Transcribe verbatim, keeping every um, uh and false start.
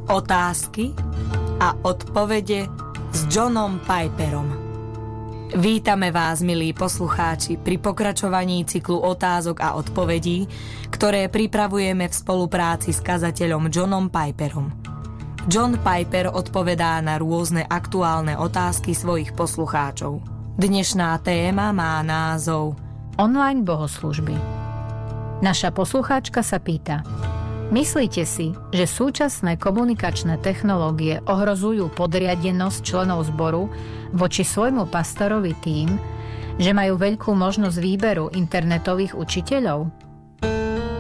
Otázky a odpovede s Johnom Piperom. Vítame vás, milí poslucháči, pri pokračovaní cyklu otázok a odpovedí, ktoré pripravujeme v spolupráci s kazateľom Johnom Piperom. John Piper odpovedá na rôzne aktuálne otázky svojich poslucháčov. Dnešná téma má názov Online bohoslužby. Naša poslucháčka sa pýta: Myslíte si, že súčasné komunikačné technológie ohrozujú podriadenosť členov zboru voči svojmu pastorovi tým, že majú veľkú možnosť výberu internetových učiteľov?